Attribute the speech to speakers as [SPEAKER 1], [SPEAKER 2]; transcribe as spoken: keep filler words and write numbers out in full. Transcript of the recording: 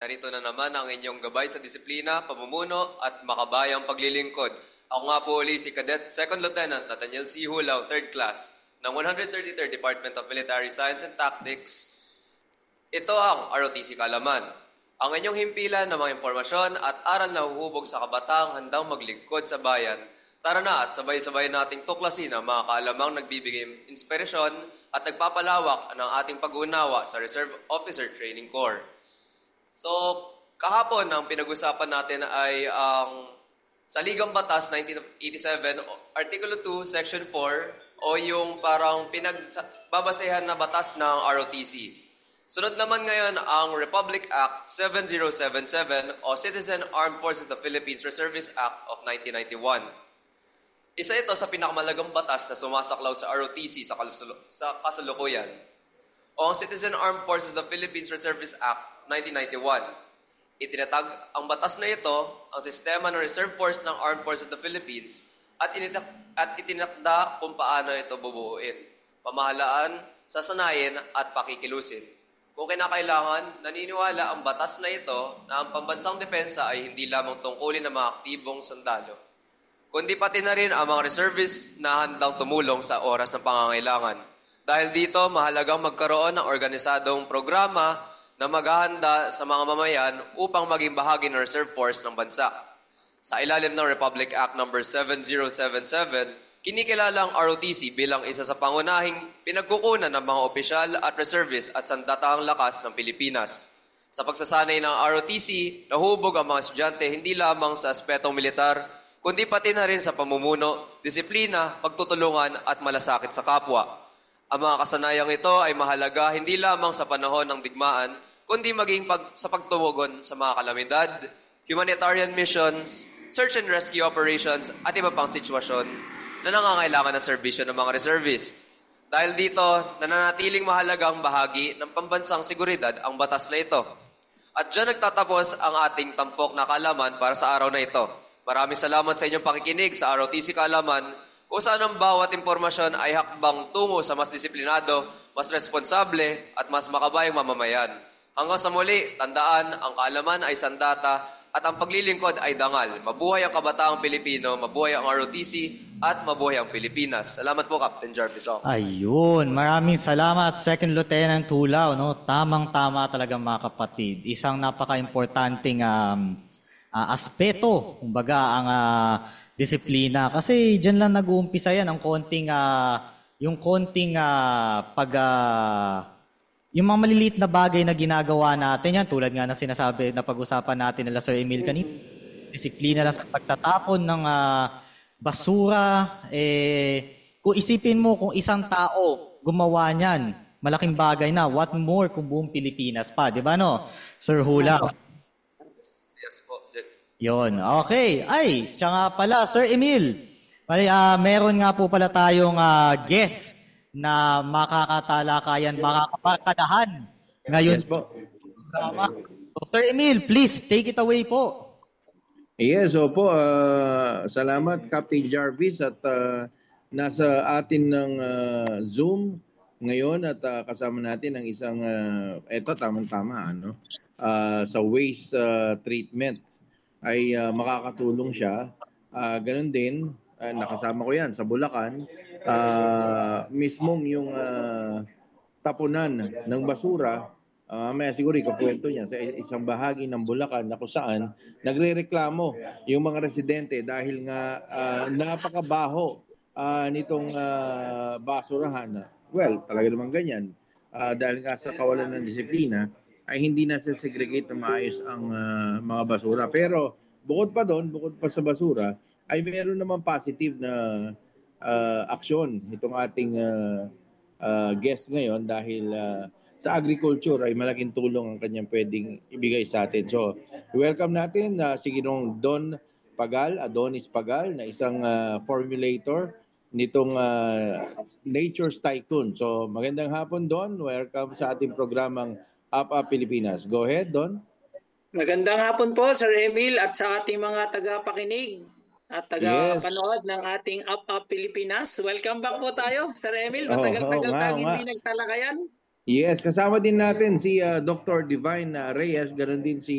[SPEAKER 1] narito na naman ang inyong gabay sa disiplina, pamumuno at makabayang paglilingkod. Ako nga po uli si Cadet Second Lieutenant Nathaniel C. Hulaw, third Class ng one hundred thirty-third Department of Military Science and Tactics. Ito ang R O T C Kalaman, ang inyong himpilan ng mga impormasyon at aral na huhubog sa kabataang handang maglingkod sa bayan. Tara na at sabay-sabay nating tuklasin ang mga kaalamang nagbibigay inspirasyon at nagpapalawak ng ating pag-unawa sa Reserve Officer Training Corps. So, kahapon ang pinag-usapan natin ay ang Saligang Batas nineteen eighty-seven, Artikulo two, Section four, o yung parang pinagbabasehan na batas ng R O T C. Sunod naman ngayon ang Republic Act seventy seventy-seven o Citizen Armed Forces of the Philippines Reservist Act of nineteen ninety-one. Isa ito sa pinakamalagang batas na sumasaklaw sa R O T C sa, sa kasalukuyan. O ang Citizen Armed Forces of the Philippines Reservist Act nineteen ninety-one. Itinatag ang batas na ito ang sistema ng Reserve Force ng Armed Forces of the Philippines at, initak, at itinakda kung paano ito bubuuin, pamahalaan, sasanayin at pakikilusin. Kung kinakailangan, naniniwala ang batas na ito na ang pambansang depensa ay hindi lamang tungkulin ng mga aktibong sundalo, kundi pati na rin ang mga reservists na handang tumulong sa oras ng pangangailangan. Dahil dito, mahalagang magkaroon ng organisadong programa na maghahanda sa mga mamayan upang maging bahagi ng reserve force ng bansa. Sa ilalim ng Republic Act number seventy seventy-seven, kinikilala ang R O T C bilang isa sa pangunahing pinagkukunan ng mga opisyal at reservists at sandataang lakas ng Pilipinas. Sa pagsasanay ng R O T C, nahubog ang mga estudyante hindi lamang sa aspetong militar, kundi pati na rin sa pamumuno, disiplina, pagtutulungan at malasakit sa kapwa. Ang mga kasanayang ito ay mahalaga hindi lamang sa panahon ng digmaan, kundi maging pag, sa pagtumugon sa mga kalamidad, humanitarian missions, search and rescue operations at iba pang sitwasyon na nangangailangan ng serbisyo ng mga reservist. Dahil dito, nananatiling mahalagang bahagi ng pambansang seguridad ang batas na ito. At dyan nagtatapos ang ating tampok na kaalaman para sa araw na ito. Maraming salamat sa inyong pakikinig sa R O T C Kaalaman, kung saan ang bawat impormasyon ay hakbang tungo sa mas disiplinado, mas responsable at mas makabayang mamamayan. Hanggang sa muli, tandaan, ang kaalaman ay sandata at ang paglilingkod ay dangal. Mabuhay ang kabataang Pilipino, mabuhay ang R O T C, at mabuhay ang Pilipinas. Salamat po, Captain Jarvis.
[SPEAKER 2] Ayun, maraming salamat, Second Lieutenant Hulaw. No? Tamang-tama talaga mga kapatid. Isang napaka-importanting um, uh, aspeto, kumbaga, ang uh, disiplina. Kasi dyan lang nag-uumpisa yan, ang konting, uh, yung konting uh, pag... Uh, Yung mga maliliit na bagay na ginagawa natin yan, tulad nga na sinasabi na pag-usapan natin nila Sir Emil kanina, disiplina lang sa pagtatapon ng uh, basura. Eh, kung isipin mo kung isang tao gumawa niyan, malaking bagay na. What more kung buong Pilipinas pa, di ba no? Sir Hula.
[SPEAKER 1] Yes po.
[SPEAKER 2] Yon, okay. Ay, siya nga pala, Sir Emil. Mali, uh, meron nga po pala tayong uh, guest na makakatalakayan, makakapagkadahan ngayon.
[SPEAKER 3] Yes po.
[SPEAKER 2] Doctor Emil, please, take it away po.
[SPEAKER 3] Yes, opo. Uh, salamat, Captain Jarvis. At uh, nasa atin ng uh, Zoom ngayon at uh, kasama natin ang isang, uh, eto, tamang-tama, ano, uh, sa waste uh, treatment ay uh, makakatulong siya. Uh, ganun din, uh, nakasama ko yan sa Bulacan. Uh, mismong yung uh, tapunan ng basura, uh, may siguro ikakwento niya sa isang bahagi ng Bulacan na kung saan nagre-reklamo yung mga residente dahil nga uh, napakabaho uh, nitong uh, basurahan. Well, talaga naman ganyan. Uh, dahil nga sa kawalan ng disiplina, ay hindi na segregate na maayos ang uh, mga basura. Pero bukod pa doon, bukod pa sa basura, ay meron naman positive na Uh, aksyon itong ating uh, uh, guest ngayon dahil uh, sa agriculture ay malaking tulong ang kanyang pwedeng ibigay sa atin. So, welcome natin uh, si Ginong Don Pagal, Adonis Pagal, na isang uh, formulator nitong uh, Nature's Tycoon. So, magandang hapon, Don. Welcome sa ating programang Up Up Pilipinas. Go ahead, Don.
[SPEAKER 4] Magandang hapon po, Sir Emil, at sa ating mga tagapakinig at taga-panood yes. ng ating Up Up Pilipinas. Welcome back po tayo, Sir Emil. Matagal-tagal oh, oh, tayong hindi nagtalakayan.
[SPEAKER 3] Yes, kasama din natin si uh, Doctor Divine uh, Reyes, ganoon din si